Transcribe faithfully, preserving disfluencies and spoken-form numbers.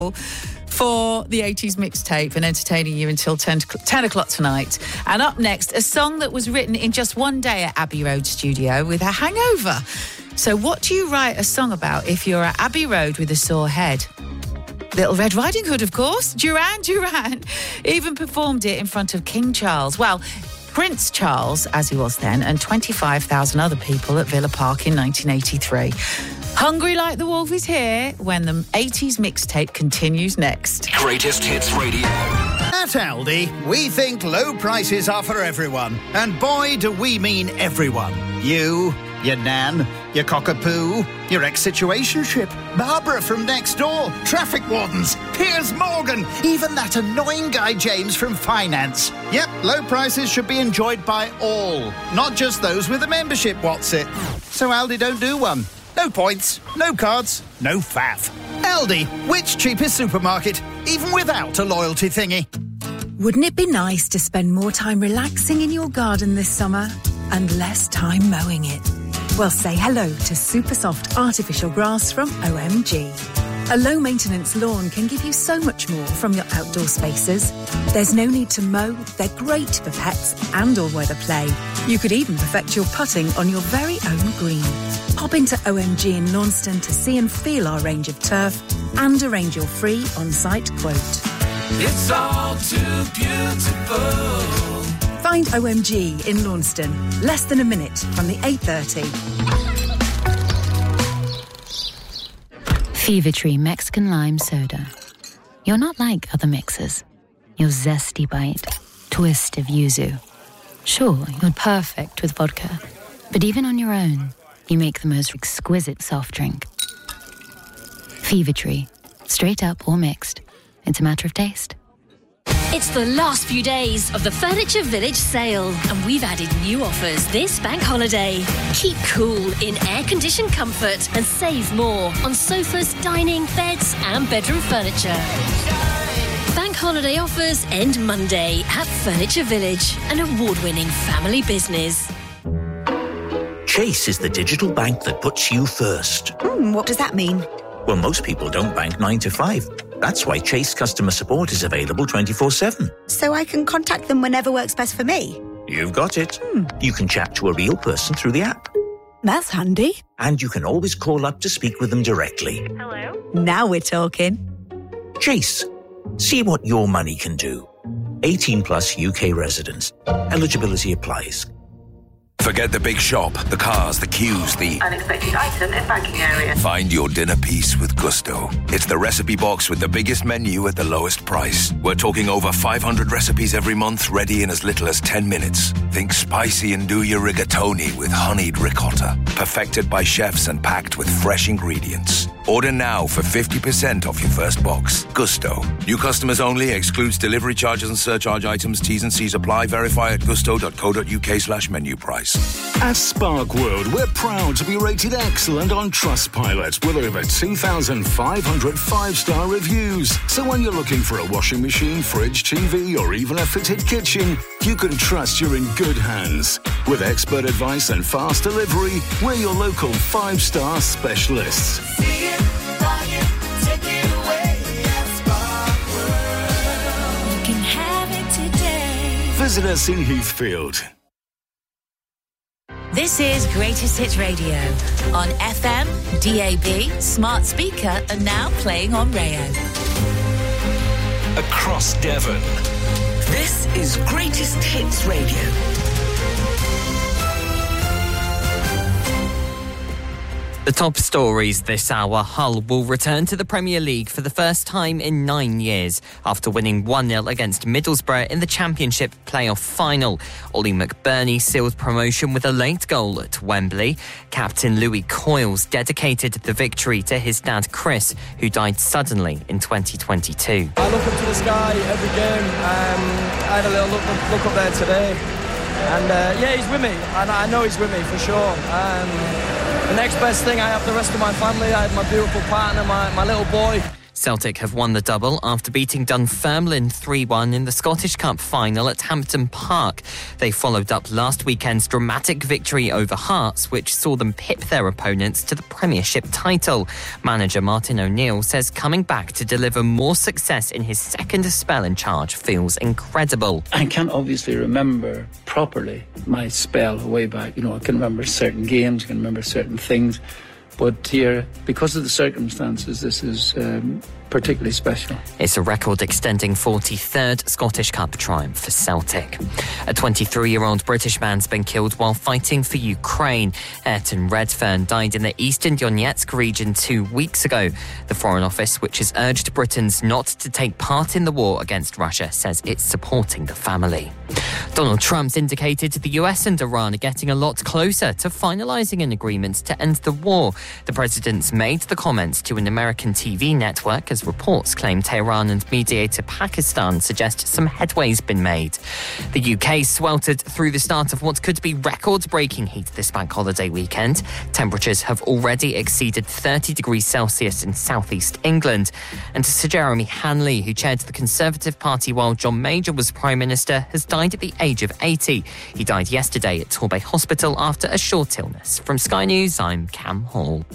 for the eighties mixtape and entertaining you until ten, ten o'clock tonight. And up next, a song that was written in just one day at Abbey Road Studio with a hangover. So what do you write a song about if you're at Abbey Road with a sore head? Little Red Riding Hood, of course. Duran Duran even performed it in front of King Charles. Well, Prince Charles, as he was then, and twenty-five thousand other people at Villa Park in nineteen eighty-three. Hungry Like the Wolf is here when the eighties mixtape continues next. Greatest Hits Radio. At Aldi, we think low prices are for everyone. And boy, do we mean everyone. You, your nan, your cockapoo, your ex-situationship, Barbara from next door, traffic wardens, Piers Morgan, even that annoying guy James from finance. Yep, low prices should be enjoyed by all, not just those with a membership, what's it? So Aldi don't do one. No points, no cards, no faff. Aldi, which cheapest supermarket, even without a loyalty thingy. Wouldn't it be nice to spend more time relaxing in your garden this summer and less time mowing it? Well, say hello to super soft artificial grass from O M G. A low-maintenance lawn can give you so much more from your outdoor spaces. There's no need to mow, they're great for pets and all-weather play. You could even perfect your putting on your very own green. Pop into O M G in Launceston to see and feel our range of turf and arrange your free on-site quote. It's all too beautiful. Find O M G in Launceston, less than a minute from the eight thirty. Fever Tree Mexican Lime Soda. You're not like other mixers. Your zesty bite, twist of yuzu. Sure, you're perfect with vodka, but even on your own, you make the most exquisite soft drink. Fever Tree, straight up or mixed. It's a matter of taste. It's the last few days of the Furniture Village sale, and we've added new offers this bank holiday. Keep cool in air-conditioned comfort and save more on sofas, dining, beds and bedroom furniture. Bank holiday offers end Monday at Furniture Village, an award-winning family business. Chase is the digital bank that puts you first. Mm, what does that mean? Well, most people don't bank nine to five. That's why Chase customer support is available twenty-four seven. So I can contact them whenever works best for me? You've got it. Hmm. You can chat to a real person through the app. That's handy. And you can always call up to speak with them directly. Hello? Now we're talking. Chase. See what your money can do. eighteen plus U K residents. Eligibility applies. Forget the big shop, the cars, the queues, the unexpected item in banking area. Find your dinner piece with Gusto. It's the recipe box with the biggest menu at the lowest price. We're talking over five hundred recipes every month, ready in as little as ten minutes. Think spicy and do your rigatoni with honeyed ricotta. Perfected by chefs and packed with fresh ingredients. Order now for fifty percent off your first box. Gusto. New customers only. Excludes delivery charges and surcharge items. T's and C's apply. Verify at gusto.co.uk slash menu price. At Spark World, we're proud to be rated excellent on Trustpilot with over two thousand five hundred five-star reviews. So when you're looking for a washing machine, fridge, T V or even a fitted kitchen, you can trust you're in good hands. With expert advice and fast delivery, we're your local five-star specialists. See it, buy it, take it away at Spark World. You can have it today. Visit us in Heathfield. This is Greatest Hits Radio on F M, D A B, smart speaker, and now playing on Rayo. Across Devon. This is Greatest Hits Radio. The top stories this hour. Hull will return to the Premier League for the first time in nine years after winning one nil against Middlesbrough in the Championship playoff final. Ollie McBurney sealed promotion with a late goal at Wembley. Captain Louis Coyles dedicated the victory to his dad Chris, who died suddenly in twenty twenty-two. I look up to the sky every game. Um, I had a little look, look up there today. And uh, yeah, he's with me. And I know he's with me for sure. Um, The next best thing, I have the rest of my family. I have my beautiful partner, my, my little boy. Celtic have won the double after beating Dunfermline three one in the Scottish Cup final at Hampden Park. They followed up last weekend's dramatic victory over Hearts, which saw them pip their opponents to the Premiership title. Manager Martin O'Neill says coming back to deliver more success in his second spell in charge feels incredible. I can't obviously remember properly my spell way back. You know, I can remember certain games, I can remember certain things. But here, because of the circumstances, this is um, particularly special. It's a record-extending forty-third Scottish Cup triumph for Celtic. A twenty-three-year-old British man's been killed while fighting for Ukraine. Ayrton Redfern died in the eastern Donetsk region two weeks ago. The Foreign Office, which has urged Britons not to take part in the war against Russia, says it's supporting the family. Donald Trump's indicated the U S and Iran are getting a lot closer to finalising an agreement to end the war. The president's made the comments to an American T V network as reports claim Tehran and mediator Pakistan suggest some headway's been made. The U K sweltered through the start of what could be record-breaking heat this bank holiday weekend. Temperatures have already exceeded thirty degrees Celsius in southeast England. And Sir Jeremy Hanley, who chaired the Conservative Party while John Major was Prime Minister, has died at the age of eighty. He died yesterday at Torbay Hospital after a short illness. From Sky News, I'm Cam Hall.